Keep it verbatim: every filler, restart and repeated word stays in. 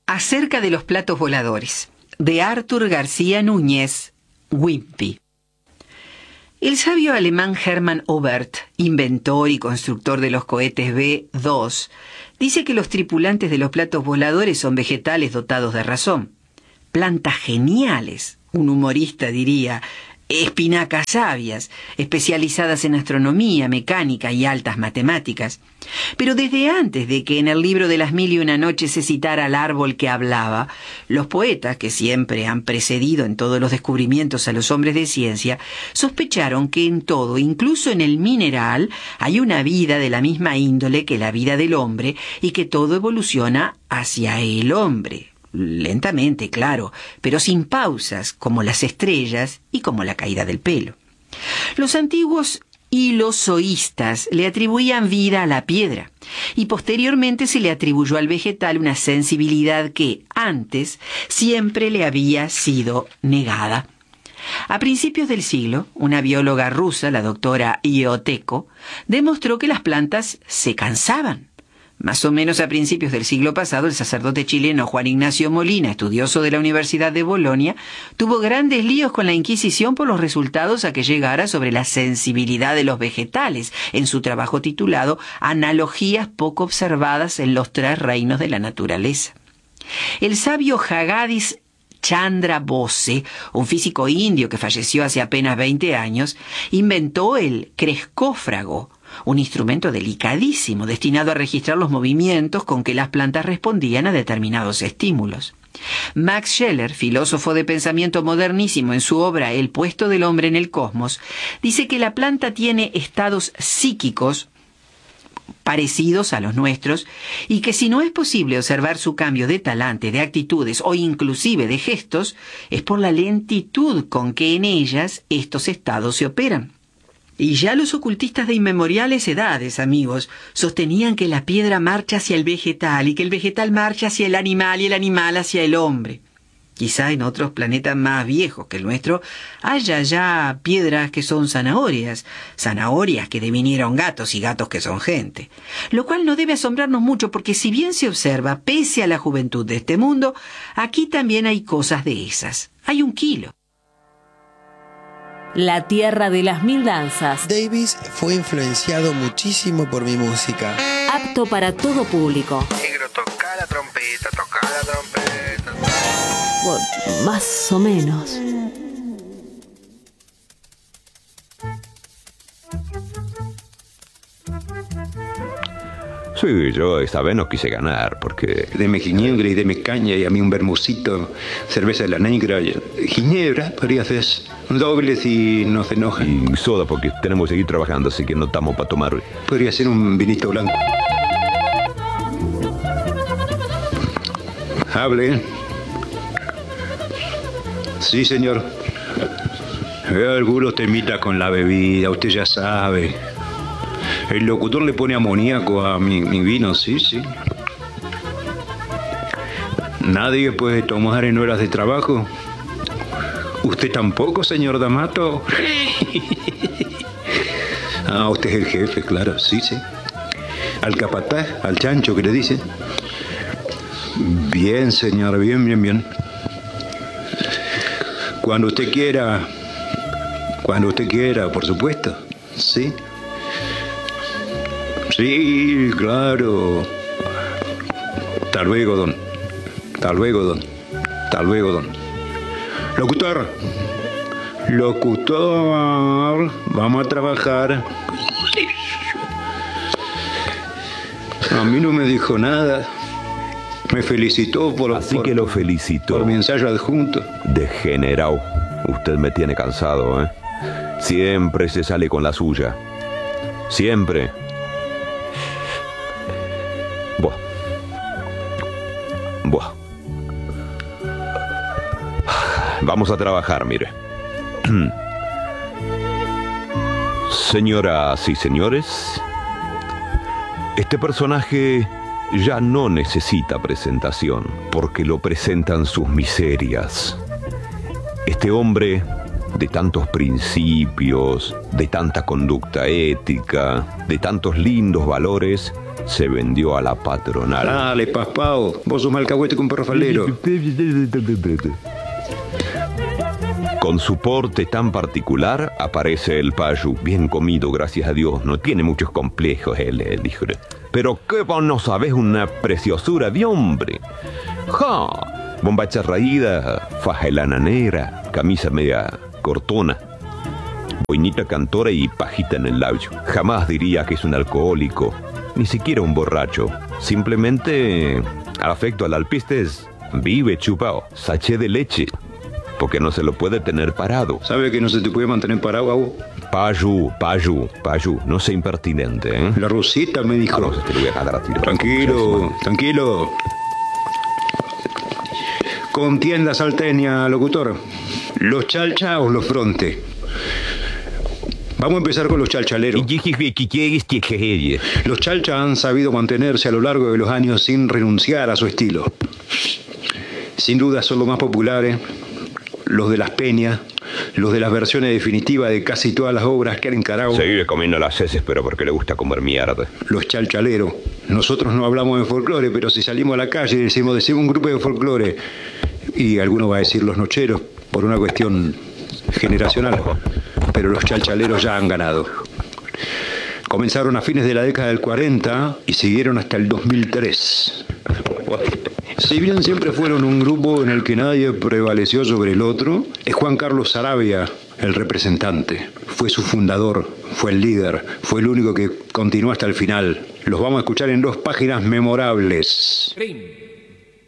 Acerca de los platos voladores, de Arthur García Núñez, Wimpy. El sabio alemán Hermann Oberth, inventor y constructor de los cohetes B dos, dice que los tripulantes de los platos voladores son vegetales dotados de razón. Plantas geniales, un humorista diría, espinacas sabias, especializadas en astronomía, mecánica y altas matemáticas. Pero desde antes de que en el libro de las mil y una noches se citara al árbol que hablaba, los poetas, que siempre han precedido en todos los descubrimientos a los hombres de ciencia, sospecharon que en todo, incluso en el mineral, hay una vida de la misma índole que la vida del hombre y que todo evoluciona hacia el hombre. Lentamente, claro, pero sin pausas, como las estrellas y como la caída del pelo. Los antiguos hilozoístas le atribuían vida a la piedra, y posteriormente se le atribuyó al vegetal una sensibilidad que, antes, siempre le había sido negada. A principios del siglo, una bióloga rusa, la doctora Ioteco, demostró que las plantas se cansaban. Más o menos a principios del siglo pasado, el sacerdote chileno Juan Ignacio Molina, estudioso de la Universidad de Bolonia, tuvo grandes líos con la Inquisición por los resultados a que llegara sobre la sensibilidad de los vegetales en su trabajo titulado Analogías poco observadas en los tres reinos de la naturaleza. El sabio Jagadish Chandra Bose, un físico indio que falleció hace apenas veinte años, inventó el crescófrago, un instrumento delicadísimo destinado a registrar los movimientos con que las plantas respondían a determinados estímulos. Max Scheler, filósofo de pensamiento modernísimo en su obra El puesto del hombre en el cosmos, dice que la planta tiene estados psíquicos parecidos a los nuestros y que si no es posible observar su cambio de talante, de actitudes o inclusive de gestos, es por la lentitud con que en ellas estos estados se operan. Y ya los ocultistas de inmemoriales edades, amigos, sostenían que la piedra marcha hacia el vegetal y que el vegetal marcha hacia el animal y el animal hacia el hombre. Quizá en otros planetas más viejos que el nuestro haya ya piedras que son zanahorias, zanahorias que devinieron gatos y gatos que son gente. Lo cual no debe asombrarnos mucho porque si bien se observa, pese a la juventud de este mundo, aquí también hay cosas de esas. Hay un kilo. La tierra de las mil danzas. Davis fue influenciado muchísimo por mi música. Apto para todo público. Negro, toca la trompeta, toca la trompeta. Bueno, más o menos. Sí, yo esta vez no quise ganar, porque... Deme ginebra y deme caña y a mí un vermucito, cerveza de la negra, y... ginebra, podría ser un doble si no se enoja. Y soda, porque tenemos que seguir trabajando, así que no estamos para tomar. Podría ser un vinito blanco. Hable. Sí, señor. Algunos temitas con la bebida, usted ya sabe. El locutor le pone amoníaco a mi, mi vino, sí, sí. Nadie puede tomar en horas de trabajo. ¿Usted tampoco, señor D'Amato? Ah, usted es el jefe, claro, sí, sí. Al capataz, al chancho que le dice. Bien, señor, bien, bien, bien. Cuando usted quiera, cuando usted quiera, por supuesto, sí. Sí, claro. Hasta luego, don. Hasta luego, don. Hasta luego, don. Locutor. Locutor. Vamos a trabajar. A mí no me dijo nada. Me felicitó por... Así por, que lo felicito. Por mi ensayo adjunto. Degenerado. Usted me tiene cansado, ¿eh? Siempre se sale con la suya. Siempre. Buah. Buah. Vamos a trabajar, mire. Señoras y señores, este personaje ya no necesita presentación, porque lo presentan sus miserias. Este hombre de tantos principios, de tanta conducta ética, de tantos lindos valores, se vendió a la patronal. Dale, Paspao, vos sos malcahuete con perro faldero. Con su porte tan particular aparece el payu, bien comido, gracias a Dios. No tiene muchos complejos, él, eh, dijo. Pero que vos no sabés una preciosura de hombre. ¡Ja! Bombacha raída, faja helana negra, camisa media cortona, boinita cantora y pajita en el labio. Jamás diría que es un alcohólico, ni siquiera un borracho. Simplemente, al afecto al alpistes, vive chupao, sachet de leche. Porque no se lo puede tener parado. ¿Sabe que no se te puede mantener parado a vos? Payu, payu, payu, no sea impertinente, ¿eh? La Rosita me dijo. Ah, no, te lo voy a dejar a tiro. Tranquilo, tranquilo. Contienda salteña, locutor. ¿Los chalcha o los fronte? Vamos a empezar con los chalchaleros. Los chalcha han sabido mantenerse a lo largo de los años sin renunciar a su estilo. Sin duda son los más populares, los de las peñas, los de las versiones definitivas de casi todas las obras que han encarado. Se vive comiendo las heces, pero porque le gusta comer mierda. Los chalchaleros. Nosotros no hablamos de folclore, pero si salimos a la calle y decimos, decimos un grupo de folclore, y alguno va a decir los nocheros, por una cuestión generacional, pero los chalchaleros ya han ganado. Comenzaron a fines de la década del cuarenta y siguieron hasta el dos mil tres. Si bien siempre fueron un grupo en el que nadie prevaleció sobre el otro, es Juan Carlos Saravia el representante. Fue su fundador, fue el líder, fue el único que continuó hasta el final. Los vamos a escuchar en dos páginas memorables.